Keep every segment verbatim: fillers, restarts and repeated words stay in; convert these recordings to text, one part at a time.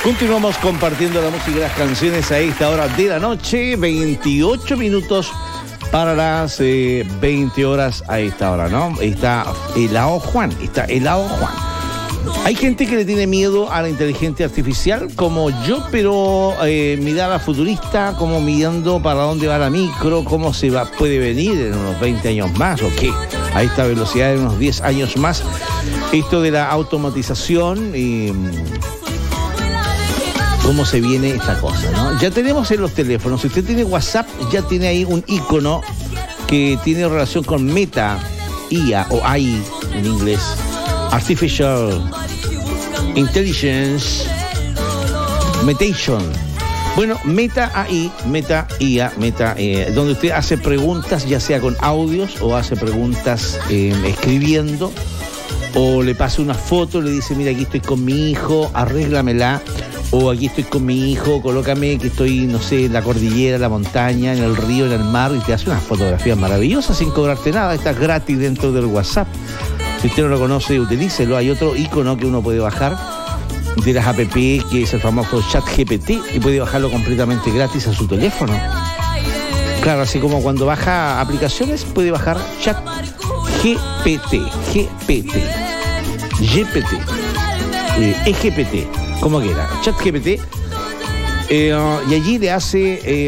Continuamos compartiendo la música y las canciones a esta hora de la noche, veintiocho minutos para las eh, veinte horas a esta hora, ¿no? Está helado Juan, está helado Juan. Hay gente que le tiene miedo a la inteligencia artificial, como yo, pero eh, mirada futurista, como mirando para dónde va la micro, cómo se va, puede venir en unos veinte años más, o qué, a esta velocidad de unos diez años más. Esto de la automatización y... cómo se viene esta cosa, ¿no? Ya tenemos en los teléfonos, si usted tiene WhatsApp, ya tiene ahí un icono que tiene relación con Meta, I A o A I en inglés, Artificial Intelligence Metation. Bueno, Meta A I, Meta I A, Meta, eh, donde usted hace preguntas, ya sea con audios o hace preguntas eh, escribiendo, o le pasa una foto, le dice, mira, aquí estoy con mi hijo, arréglamela. O aquí estoy con mi hijo, colócame que estoy, no sé, en la cordillera, en la montaña, en el río, en el mar, y te hace unas fotografías maravillosas sin cobrarte nada. Está gratis dentro del WhatsApp. Si usted no lo conoce, utilícelo. Hay otro icono que uno puede bajar de las app, que es el famoso ChatGPT, y puede bajarlo completamente gratis a su teléfono. Claro, así como cuando baja aplicaciones, puede bajar ChatGPT, G P T, G P T, eh, E G P T. Como quiera, ChatGPT, eh, y allí le hace, eh,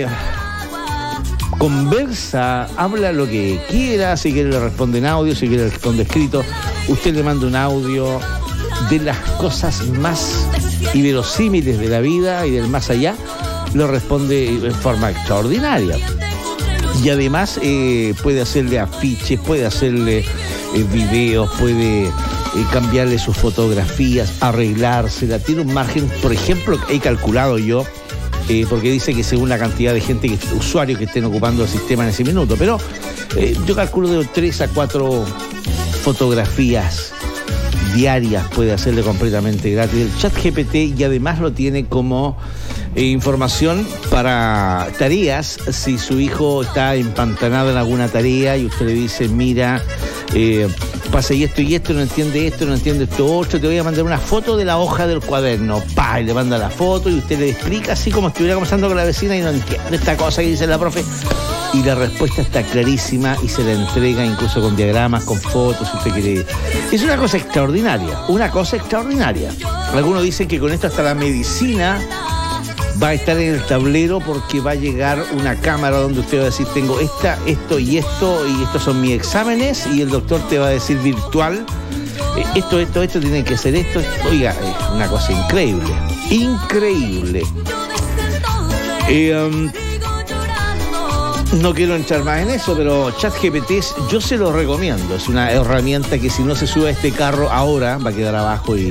conversa, habla lo que quiera, si quiere le responde en audio, si quiere le responde escrito, usted le manda un audio de las cosas más inverosímiles de la vida y del más allá, lo responde en forma extraordinaria. Y además eh, puede hacerle afiches, puede hacerle eh, videos, puede... Eh, cambiarle sus fotografías, arreglársela, tiene un margen, por ejemplo, he calculado yo, eh, porque dice que según la cantidad de gente, que usuarios que estén ocupando el sistema en ese minuto, pero eh, yo calculo de tres a cuatro fotografías diarias puede hacerle completamente gratis el ChatGPT, y además lo tiene como eh, información para tareas. Si su hijo está empantanado en alguna tarea y usted le dice, mira, eh, pasa y esto y esto, no entiende esto, no entiende esto otro, te voy a mandar una foto de la hoja del cuaderno, pa, y le manda la foto y usted le explica así como si estuviera conversando con la vecina y no entiende esta cosa que dice la profe, y la respuesta está clarísima y se la entrega incluso con diagramas, con fotos, si usted quiere. Es una cosa extraordinaria, una cosa extraordinaria. Algunos dicen que con esto hasta la medicina va a estar en el tablero, porque va a llegar una cámara donde usted va a decir, tengo esta, esto y esto, y estos son mis exámenes, y el doctor te va a decir virtual, eh, esto, esto, esto, tiene que ser esto. Oiga, es una cosa increíble, increíble. Eh, um, no quiero entrar más en eso, pero ChatGPT yo se lo recomiendo. Es una herramienta que si no se sube a este carro ahora, va a quedar abajo y,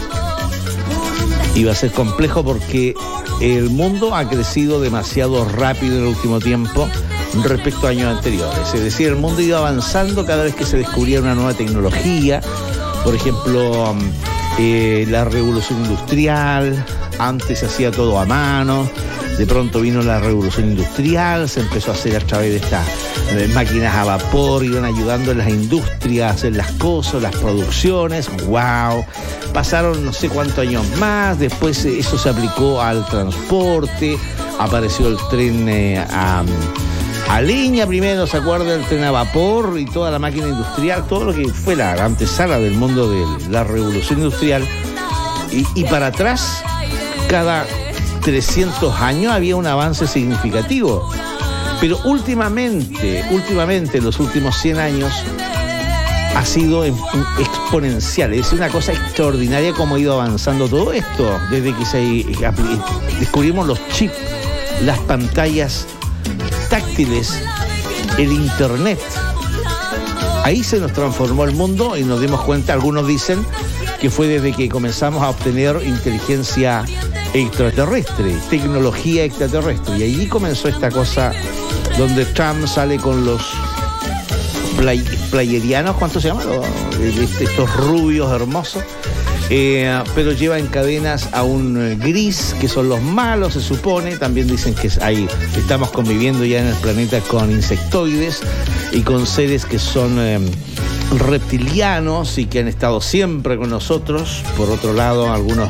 y va a ser complejo, porque el mundo ha crecido demasiado rápido en el último tiempo respecto a años anteriores. Es decir, el mundo iba avanzando cada vez que se descubría una nueva tecnología. Por ejemplo, eh, la revolución industrial, antes se hacía todo a mano. De pronto vino la revolución industrial, se empezó a hacer a través de estas eh, máquinas a vapor, iban ayudando en las industrias a hacer las cosas, las producciones. ¡Wow! Pasaron no sé cuántos años más, después eh, eso se aplicó al transporte, apareció el tren eh, a, a leña primero, ¿se acuerda? El tren a vapor y toda la máquina industrial, todo lo que fue la antesala del mundo de la revolución industrial. Y, y para atrás, cada trescientos años había un avance significativo, pero últimamente, últimamente en los últimos cien años ha sido exponencial. Es una cosa extraordinaria cómo ha ido avanzando todo esto, desde que se descubrimos los chips, las pantallas táctiles, el internet. Ahí se nos transformó el mundo y nos dimos cuenta. Algunos dicen que fue desde que comenzamos a obtener inteligencia extraterrestre, tecnología extraterrestre, y allí comenzó esta cosa donde Trump sale con los play, playerianos, ¿cuántos se llaman? Estos rubios hermosos, eh, pero lleva en cadenas a un gris, que son los malos, se supone. También dicen que ahí estamos conviviendo ya en el planeta con insectoides y con seres que son eh, reptilianos y que han estado siempre con nosotros. Por otro lado, algunos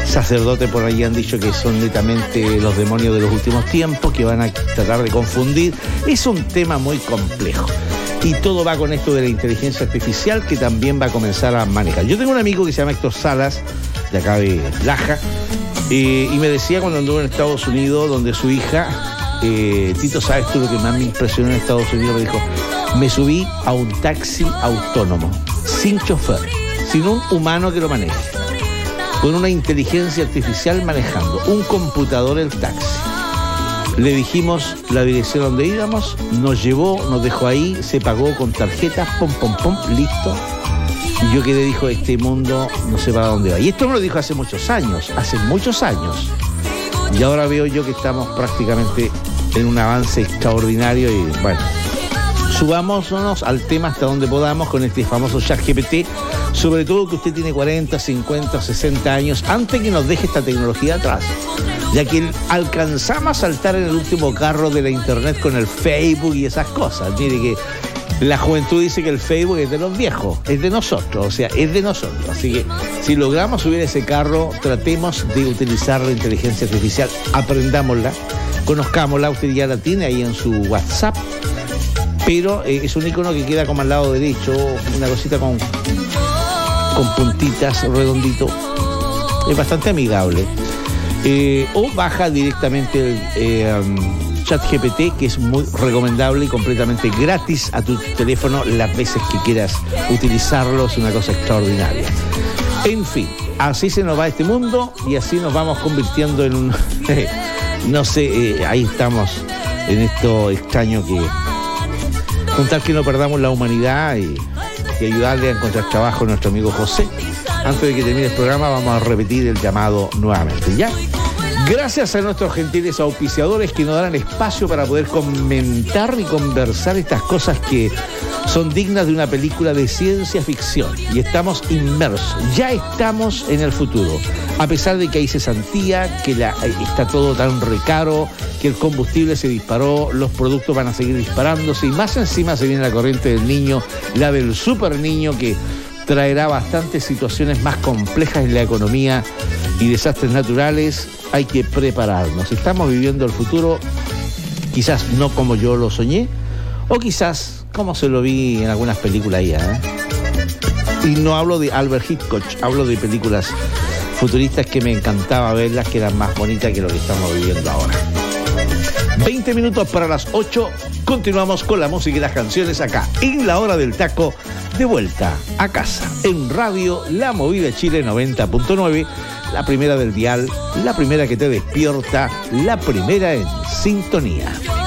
sacerdotes por ahí han dicho que son netamente los demonios de los últimos tiempos, que van a tratar de confundir. Es un tema muy complejo. Y todo va con esto de la inteligencia artificial, que también va a comenzar a manejar. Yo tengo un amigo que se llama Héctor Salas, de acá de Laja, eh, y me decía cuando anduvo en Estados Unidos, donde su hija, eh, Tito, ¿sabes tú lo que más me impresionó en Estados Unidos? Me dijo, me subí a un taxi autónomo, sin chofer, sin un humano que lo maneje, con una inteligencia artificial manejando, un computador el taxi. Le dijimos la dirección donde íbamos, nos llevó, nos dejó ahí, se pagó con tarjeta, pom, pom, pom, listo. Y yo quedé, dijo, este mundo no sé para dónde va. Y esto me lo dijo hace muchos años, hace muchos años. Y ahora veo yo que estamos prácticamente en un avance extraordinario y bueno, subámonos al tema hasta donde podamos con este famoso ChatGPT, sobre todo que usted tiene cuarenta, cincuenta, sesenta años, antes que nos deje esta tecnología atrás, ya que alcanzamos a saltar en el último carro de la internet con el Facebook y esas cosas. Mire que la juventud dice que el Facebook es de los viejos, es de nosotros, o sea, es de nosotros. Así que si logramos subir ese carro, tratemos de utilizar la inteligencia artificial, aprendámosla, conozcámosla, usted ya la tiene ahí en su WhatsApp, pero eh, es un icono que queda como al lado derecho, una cosita con, con puntitas, redondito, es bastante amigable. Eh, o baja directamente el eh, um, ChatGPT, que es muy recomendable y completamente gratis a tu teléfono las veces que quieras utilizarlo, es una cosa extraordinaria. En fin, así se nos va este mundo y así nos vamos convirtiendo en un... no sé, eh, ahí estamos en esto extraño que... con tal que no perdamos la humanidad y, y ayudarle a encontrar trabajo a nuestro amigo José. Antes de que termine el programa vamos a repetir el llamado nuevamente, ¿ya? Gracias a nuestros gentiles auspiciadores que nos dan espacio para poder comentar y conversar estas cosas que son dignas de una película de ciencia ficción. Y estamos inmersos, ya estamos en el futuro. A pesar de que hay cesantía, que la, está todo tan recaro, que el combustible se disparó, los productos van a seguir disparándose y más encima se viene la corriente del niño, la del super niño, que traerá bastantes situaciones más complejas en la economía y desastres naturales. Hay que prepararnos. Estamos viviendo el futuro, quizás no como yo lo soñé, o quizás como se lo vi en algunas películas ya, ¿eh? Y no hablo de Albert Hitchcock, hablo de películas futuristas que me encantaba verlas, que eran más bonitas que lo que estamos viviendo ahora. veinte minutos para las ocho, continuamos con la música y las canciones acá, en la hora del taco, de vuelta a casa, en Radio La Movida Chile noventa punto nueve, la primera del dial, la primera que te despierta, la primera en sintonía.